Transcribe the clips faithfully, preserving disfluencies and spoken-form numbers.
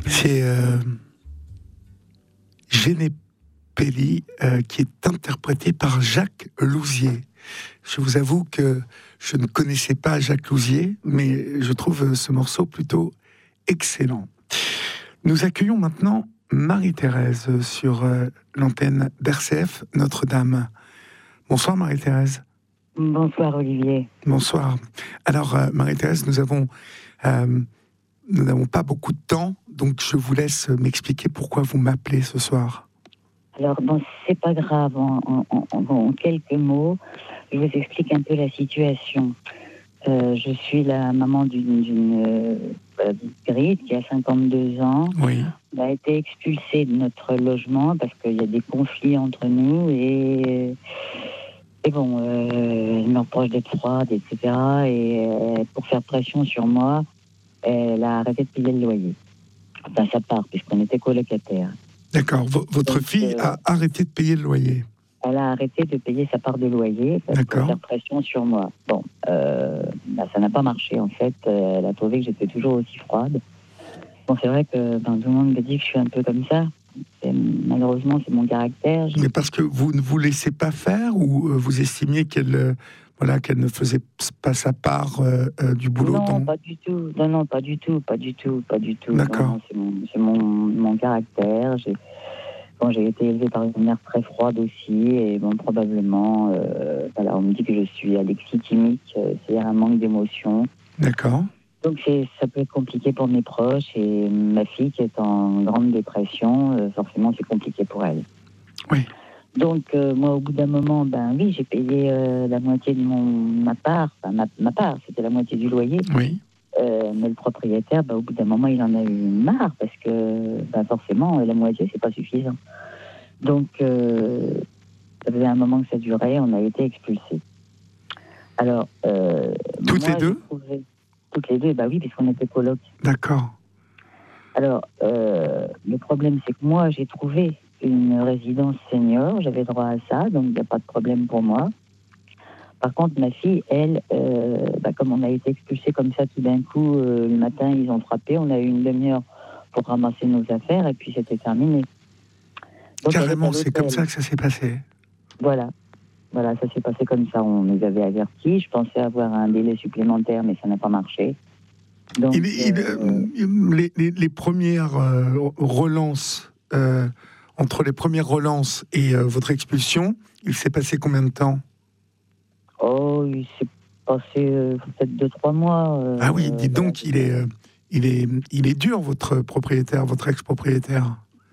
C'est euh, Génépélie euh, qui est interprété par Jacques Louzier. Je vous avoue que je ne connaissais pas Jacques Louzier, mais je trouve ce morceau plutôt excellent. Nous accueillons maintenant Marie-Thérèse sur euh, l'antenne d'R C F Notre-Dame. Bonsoir Marie-Thérèse. Bonsoir Olivier. Bonsoir. Alors euh, Marie-Thérèse, nous avons euh, nous n'avons pas beaucoup de temps, donc je vous laisse m'expliquer pourquoi vous m'appelez ce soir. Alors bon, c'est pas grave. En, en, en, en quelques mots, je vous explique un peu la situation. Euh, je suis la maman d'une, d'une euh, Grete qui a cinquante-deux ans. Oui. Elle a été expulsée de notre logement parce qu'il y a des conflits entre nous et, et bon, euh, elle me reproche d'être froide, et cetera. Et euh, pour faire pression sur moi, elle a arrêté de payer le loyer. Enfin, sa part, puisqu'on était colocataires. D'accord. V- votre Donc, fille euh, a arrêté de payer le loyer. Elle a arrêté de payer sa part de loyer parce D'accord. pour faire pression sur moi. Bon, euh, bah, ça n'a pas marché en fait. Elle a trouvé que j'étais toujours aussi froide. Bon, c'est vrai que ben, tout le monde me dit que je suis un peu comme ça. Et, malheureusement, c'est mon caractère. Je... Mais parce que vous ne vous laissez pas faire ou euh, vous estimiez qu'elle, euh, voilà, qu'elle ne faisait pas sa part euh, euh, du boulot Non, dont... pas du tout. Non, non, pas du tout, pas du tout, pas du tout. D'accord. Non, non, c'est mon, c'est mon, mon caractère. J'ai... Bon, j'ai été élevée par une mère très froide aussi, et bon, probablement, euh, voilà, on me dit que je suis alexithymique, euh, c'est-à-dire un manque d'émotion. D'accord. Donc c'est, ça peut être compliqué pour mes proches, et ma fille qui est en grande dépression, euh, forcément c'est compliqué pour elle. Oui. Donc euh, moi au bout d'un moment, ben oui, j'ai payé euh, la moitié de mon, ma part, enfin ma, ma part, c'était la moitié du loyer. Oui. Euh, mais le propriétaire, ben, au bout d'un moment, il en a eu marre, parce que ben, forcément, la moitié, c'est pas suffisant. Donc, euh, ça faisait un moment que ça durait, on a été expulsés. Alors, euh, Toutes moi, les deux j'ai trouvé... Toutes les deux, bah oui, puisqu'on était coloc. D'accord. Alors, euh, le problème, c'est que moi, j'ai trouvé une résidence senior, j'avais droit à ça, donc il n'y a pas de problème pour moi. Par contre, ma fille, elle, euh, bah, comme on a été expulsés comme ça tout d'un coup, euh, le matin, ils ont frappé, on a eu une demi-heure pour ramasser nos affaires, et puis c'était terminé. Donc, Carrément, c'est comme ça que ça s'est passé. Voilà. Voilà, ça s'est passé comme ça. On nous avait avertis. Je pensais avoir un délai supplémentaire, mais ça n'a pas marché. Donc, il, il, euh, les, les, les premières euh, relances, euh, entre les premières relances et euh, votre expulsion, il s'est passé combien de temps? Oh, il s'est passé euh, peut-être deux, trois mois. Euh, ah oui, dites donc, voilà. il est, euh, il, est, il est dur, votre propriétaire, votre ex-propriétaire.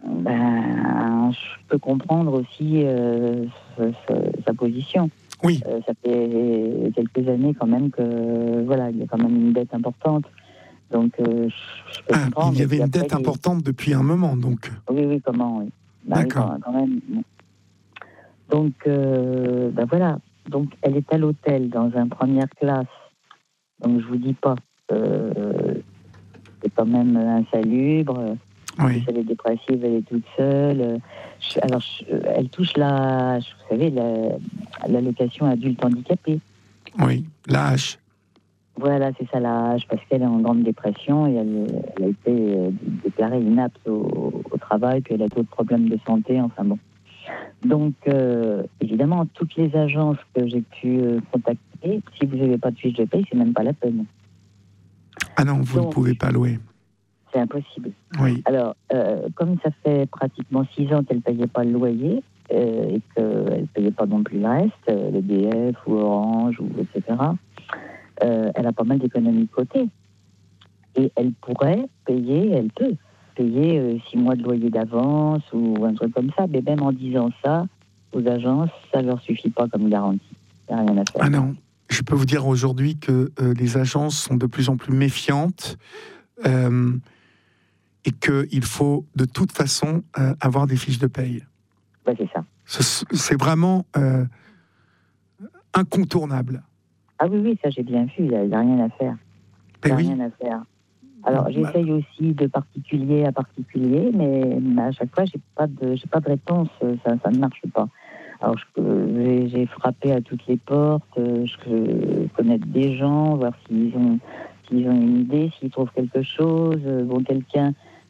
Ben, je peux comprendre aussi euh, sa, sa, sa position. Oui. Euh, ça fait quelques années quand même que, voilà, il y a quand même une dette importante. Donc, euh, je, je peux ah, comprendre. il y avait une après, dette les... importante depuis un moment, donc. Oui, oui, comment, oui. Ben, D'accord. oui, quand, quand même. Donc, euh, ben voilà. Donc, elle est à l'hôtel dans une première classe. Donc, je vous dis pas. Euh, c'est quand même insalubre. Oui. Elle est dépressive, elle est toute seule. Alors, elle touche la, vous savez, la, l'allocation adulte handicapé. Oui, l'A H. Voilà, c'est ça l'A H, parce qu'elle est en grande dépression et elle, elle a été déclarée inapte au, au travail, puis elle a d'autres problèmes de santé, enfin bon. Donc, euh, évidemment, toutes les agences que j'ai pu euh, contacter, si vous n'avez pas de fiche de paye, c'est même pas la peine. Ah non, vous Donc, ne pouvez pas louer. C'est impossible. Oui. Alors, euh, comme ça fait pratiquement six ans qu'elle ne payait pas le loyer, euh, et qu'elle ne payait pas non plus le reste, euh, le D F ou Orange, ou et cetera, euh, elle a pas mal d'économies de côté. Et elle pourrait payer, elle peut payer euh, six mois de loyer d'avance ou un truc comme ça, mais même en disant ça, aux agences, ça ne leur suffit pas comme garantie. Il n'y a rien à faire. Ah non, je peux vous dire aujourd'hui que euh, les agences sont de plus en plus méfiantes euh, et qu'il faut de toute façon euh, avoir des fiches de paye. Ouais, c'est ça. Ce, c'est vraiment euh, incontournable. Ah oui, oui, ça j'ai bien vu, il n'y a, a rien à faire. Il n'y a oui. rien à faire. Alors, j'essaye aussi de particulier à particulier, mais, mais à chaque fois, j'ai pas de, j'ai pas de réponse. Ça, ça ne marche pas. Alors, je, j'ai, j'ai frappé à toutes les portes. Je connais des gens, voir s'ils ont, s'ils ont une idée, s'ils trouvent quelque chose. Bon, quelqu'un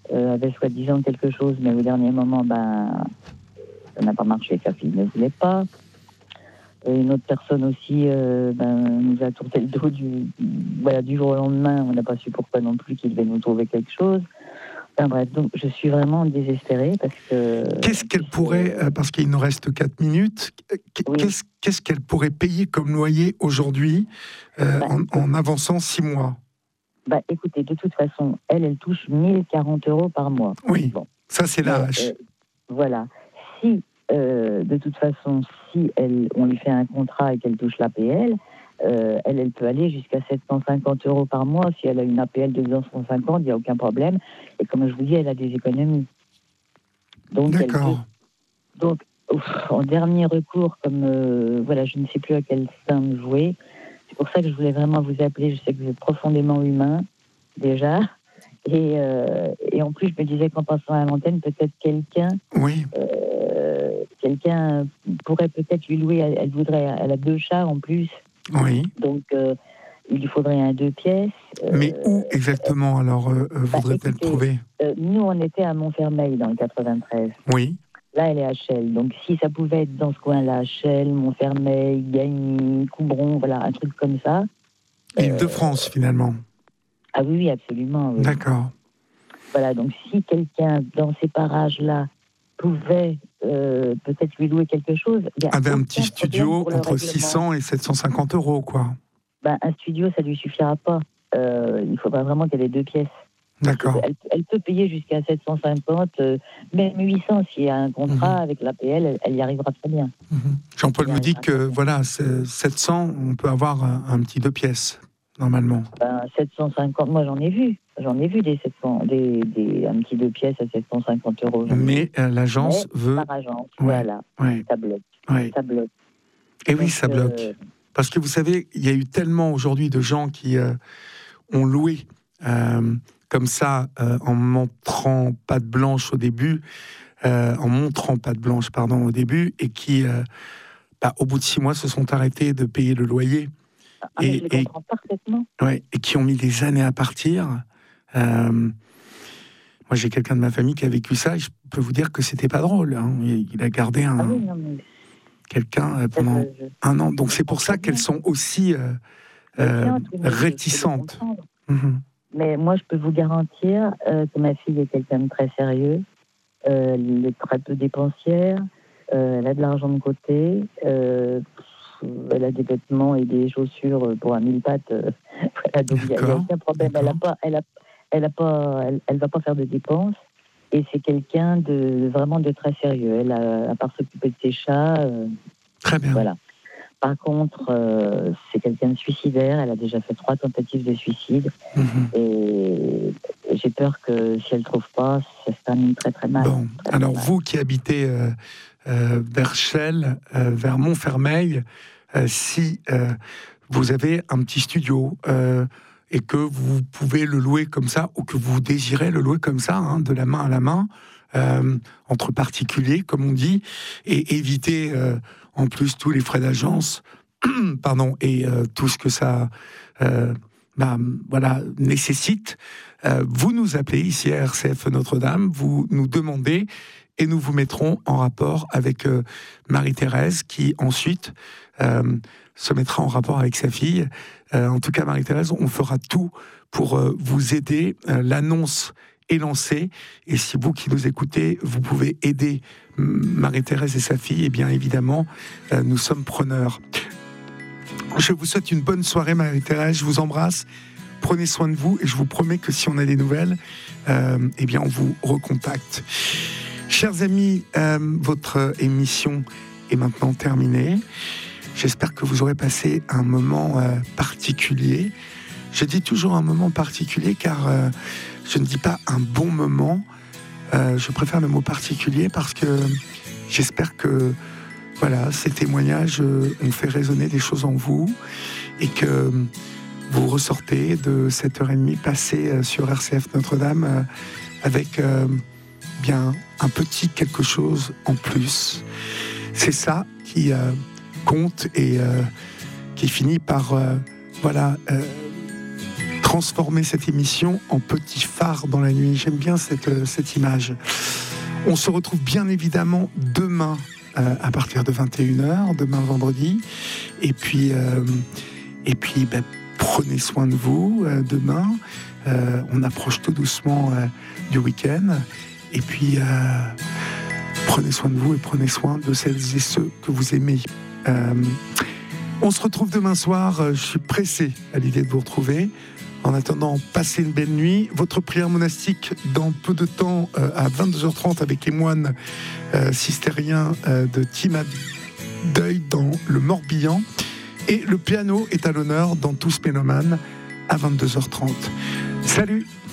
euh, avait soi-disant quelque chose, mais au dernier moment, ben, ça n'a pas marché, sa fille ne voulait pas. Et une autre personne aussi euh, ben, nous a tourné le dos du, voilà, du jour au lendemain. On n'a pas su pourquoi non plus qu'il devait nous trouver quelque chose. Enfin, bref, donc je suis vraiment désespérée parce que... Qu'est-ce qu'elle pourrait, euh, parce qu'il nous reste quatre minutes, oui. qu'est-ce, qu'est-ce qu'elle pourrait payer comme loyer aujourd'hui euh, bah, en, en avançant six mois? Bah, écoutez, de toute façon, elle, elle touche mille quarante euros par mois. Oui, bon. Ça c'est la hache. Euh, voilà. Si, euh, de toute façon, si elle, on lui fait un contrat et qu'elle touche l'A P L, euh, elle, elle peut aller jusqu'à sept cent cinquante euros par mois. Si elle a une A P L de deux cent cinquante, il n'y a aucun problème. Et comme je vous dis, elle a des économies. Donc, D'accord. Elle peut, donc ouf, en dernier recours, comme euh, voilà, je ne sais plus à quelle somme jouer. C'est pour ça que je voulais vraiment vous appeler. Je sais que vous êtes profondément humain, déjà. Et, euh, et en plus, je me disais qu'en passant à l'antenne, peut-être quelqu'un, oui. euh, quelqu'un pourrait peut-être lui louer. Elle, elle voudrait, elle a deux chats en plus. Oui. Donc, euh, il lui faudrait un deux pièces. Mais euh, où exactement alors euh, bah, voudrait-elle écoutez, trouver? euh, Nous, on était à Montfermeil dans le quatre-vingt-treize. Oui. Là, elle est à Chelles. Donc, si ça pouvait être dans ce coin-là, Chelles, Montfermeil, Gagny, Coubron, voilà, un truc comme ça. Île-de-France, euh... finalement. Ah oui, oui, absolument. Oui. D'accord. Voilà, donc si quelqu'un dans ces parages-là pouvait euh, peut-être lui louer quelque chose... Avec un petit studio entre six cents et sept cent cinquante euros, quoi. Ben, un studio, ça ne lui suffira pas. Euh, il faudra vraiment qu'elle ait deux pièces. D'accord. Elle, elle peut payer jusqu'à sept cent cinquante, euh, même huit cents, s'il y a un contrat mmh. avec l'A P L, elle, elle y arrivera très bien. Mmh. Jean-Paul me dit que, voilà, sept cents, on peut avoir un, un petit deux pièces, normalement. Ben, sept cent cinquante, moi j'en ai vu. J'en ai vu des sept cents, des, des, un petit deux pièces à sept cent cinquante euros. Mais euh, l'agence Mais, veut... Par agence, ouais, voilà. Ouais. Ça bloque. Ouais. Ça bloque. Et Donc, oui, ça bloque. Euh... Parce que vous savez, il y a eu tellement aujourd'hui de gens qui euh, ont loué euh, comme ça, euh, en montrant patte blanche au début, euh, en montrant patte blanche, pardon, au début, et qui, euh, bah, au bout de six mois, se sont arrêtés de payer le loyer. Ah, et, je les comprends et, parfaitement. Ouais, et qui ont mis des années à partir. Euh, moi, j'ai quelqu'un de ma famille qui a vécu ça, et je peux vous dire que c'était pas drôle. Hein. Il, il a gardé un... Ah oui, non, mais... quelqu'un euh, pendant je, je, un an. Donc c'est pour ça qu'elles sont aussi euh, euh, réticentes. Mmh. Mais moi, je peux vous garantir euh, que ma fille est quelqu'un de très sérieux. Euh, elle est très peu dépensière. Euh, elle a de l'argent de côté. Euh, elle a des vêtements et des chaussures pour un mille pattes. Euh, voilà, donc il n'y a, a aucun problème. Elle a pas, elle a, elle a pas, elle, elle va pas faire de dépenses. Et c'est quelqu'un de vraiment de très sérieux. Elle a, à part s'occuper de ses chats. Euh, très bien. Voilà. Par contre, euh, c'est quelqu'un de suicidaire. Elle a déjà fait trois tentatives de suicide. Mmh. Et, et j'ai peur que si elle ne trouve pas, ça se termine très très mal. Bon, très, alors très mal. Vous qui habitez euh, euh, vers Chelles, euh, vers Montfermeil, euh, si euh, vous avez un petit studio euh, et que vous pouvez le louer comme ça, ou que vous désirez le louer comme ça, hein, de la main à la main, euh, entre particuliers, comme on dit, et éviter... Euh, en plus tous les frais d'agence, pardon, et euh, tout ce que ça euh, bah, voilà, nécessite, euh, vous nous appelez ici à R C F Notre-Dame, vous nous demandez, et nous vous mettrons en rapport avec euh, Marie-Thérèse, qui ensuite euh, se mettra en rapport avec sa fille. Euh, en tout cas, Marie-Thérèse, on fera tout pour euh, vous aider. Euh, l'annonce est lancée, et si vous qui nous écoutez, vous pouvez aider Marie-Thérèse et sa fille, et bien évidemment, euh, nous sommes preneurs. Je vous souhaite une bonne soirée, Marie-Thérèse, je vous embrasse, prenez soin de vous, et je vous promets que si on a des nouvelles, euh, eh bien on vous recontacte. Chers amis, euh, votre émission est maintenant terminée. J'espère que vous aurez passé un moment euh, particulier. Je dis toujours un moment particulier, car euh, je ne dis pas un bon moment. Euh, je préfère le mot particulier parce que j'espère que voilà, ces témoignages euh, ont fait résonner des choses en vous et que vous ressortez de cette heure et demie passée euh, sur R C F Notre-Dame euh, avec euh, bien un petit quelque chose en plus. C'est ça qui euh, compte et euh, qui finit par euh, voilà. Euh, transformer cette émission en petit phare dans la nuit. J'aime bien cette, cette image. On se retrouve bien évidemment demain euh, à partir de vingt et une heures, demain vendredi. Et puis, euh, et puis ben, prenez soin de vous euh, demain. Euh, on approche tout doucement euh, du week-end. Et puis, euh, prenez soin de vous et prenez soin de celles et ceux que vous aimez. Euh, on se retrouve demain soir. Je suis pressé à l'idée de vous retrouver. En attendant, passez une belle nuit. Votre prière monastique dans peu de temps euh, à vingt-deux heures trente avec les moines euh, cistériens euh, de Timadeuil dans le Morbihan. Et le piano est à l'honneur dans Tous Mélomanes à vingt-deux heures trente. Salut!